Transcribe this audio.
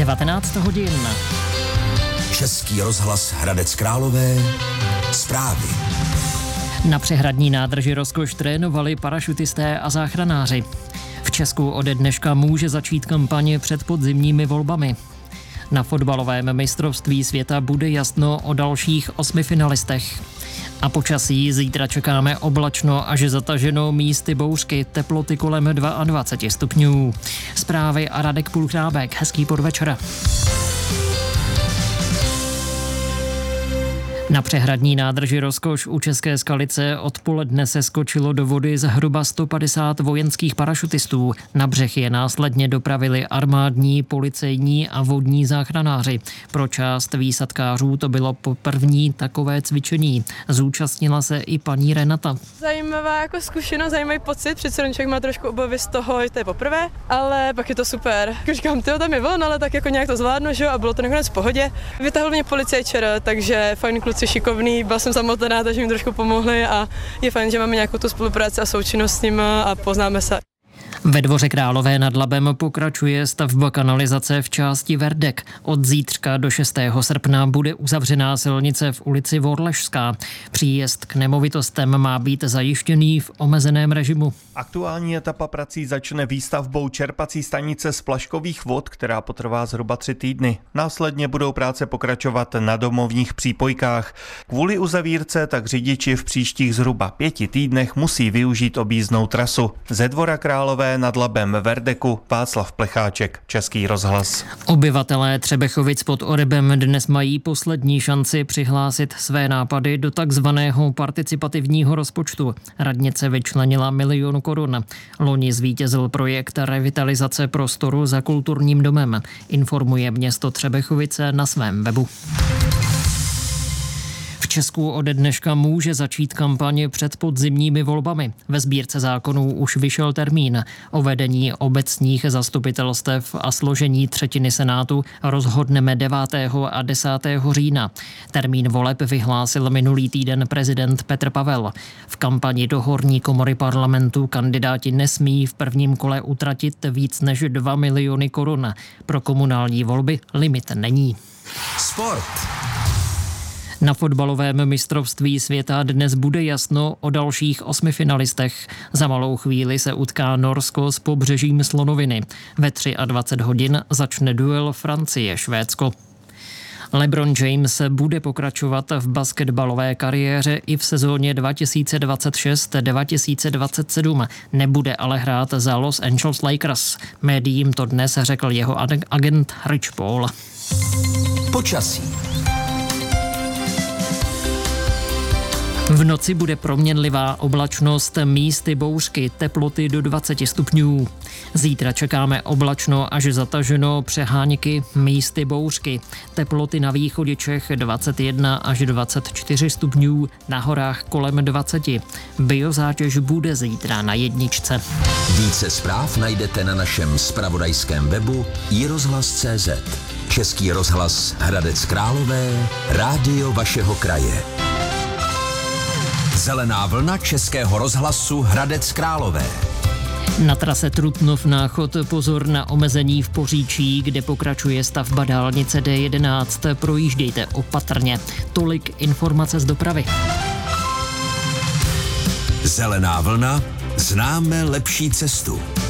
19 hodin. Český rozhlas Hradec Králové. Zprávy. Na přehradní nádrži Rozkoš trénovali parašutisté a záchranáři. V Česku ode dneška může začít kampaň před podzimními volbami. Na fotbalovém mistrovství světa bude jasno o dalších 8 finalistech. A počasí zítra čekáme oblačno až zataženo, místy bouřky, teploty kolem 22 stupňů. Zprávy a Radek Půlchrábek. Hezký podvečer. Na přehradní nádrži Rozkoš u České Skalice odpoledne se skočilo do vody zhruba 150 vojenských parašutistů. Na břeh je následně dopravili armádní, policejní a vodní záchranáři. Pro část výsadkářů to bylo první takové cvičení. Zúčastnila se i paní Renata. Zajímavá jako zkušenost, zajímavý pocit, přece člověk má trošku obavy z toho, že to je poprvé, ale pak je to super. Jako říkám, tam je von, ale tak jako nějak to zvládnu, že jo, a bylo to nakonec v pohodě. Vytahl mě policajt včera, takže fajn kluci, šikovný, byla jsem samotná, takže mi trošku pomohli a je fajn, že máme nějakou tu spolupráci a součinnost s nimi a poznáme se. Ve Dvoře Králové nad Labem pokračuje stavba kanalizace v části Verdek. Od zítřka do 6. srpna bude uzavřená silnice v ulici Vorležská. Příjezd k nemovitostem má být zajištěný v omezeném režimu. Aktuální etapa prací začne výstavbou čerpací stanice z Plaškových vod, která potrvá zhruba 3 týdny. Následně budou práce pokračovat na domovních přípojkách. Kvůli uzavírce tak řidiči v příštích zhruba 5 týdnech musí využít objízdnou trasu. Ze Dvora Králové nad Labem Verdeku Václav Plecháček, Český rozhlas. Obyvatelé Třebechovic pod Orebem dnes mají poslední šanci přihlásit své nápady do takzvaného participativního rozpočtu. Radnice vyčlenila 1 000 000 korun. Loni zvítězil projekt revitalizace prostoru za kulturním domem. Informuje město Třebechovice na svém webu. V Česku ode dneška může začít kampaň před podzimními volbami. Ve sbírce zákonů už vyšel termín. O vedení obecních zastupitelstev a složení třetiny Senátu rozhodneme 9. a 10. října. Termín voleb vyhlásil minulý týden prezident Petr Pavel. V kampani do horní komory parlamentu kandidáti nesmí v prvním kole utratit víc než 2 miliony korun. Pro komunální volby limit není. Sport. Na fotbalovém mistrovství světa dnes bude jasno o dalších 8 finalistech. Za malou chvíli se utká Norsko s Pobřežím Slonoviny. Ve 23 hodin začne duel Francie-Švédsko. LeBron James bude pokračovat v basketbalové kariéře i v sezóně 2026-2027. Nebude ale hrát za Los Angeles Lakers. Médiím to dnes řekl jeho agent Rich Paul. Počasí. V noci bude proměnlivá oblačnost, místy bouřky, teploty do 20 stupňů. Zítra čekáme oblačno až zataženo, přehánky, místy bouřky. Teploty na východě Čech 21 až 24 stupňů, na horách kolem 20. Biozátěž bude zítra na 1. Více zpráv najdete na našem zpravodajském webu iRozhlas.cz. Český rozhlas Hradec Králové, rádio vašeho kraje. Zelená vlna Českého rozhlasu Hradec Králové. Na trase Trutnov-Náchod pozor na omezení v Poříčí, kde pokračuje stavba dálnice D11. Projíždějte opatrně. Tolik informace z dopravy. Zelená vlna, známe lepší cestu.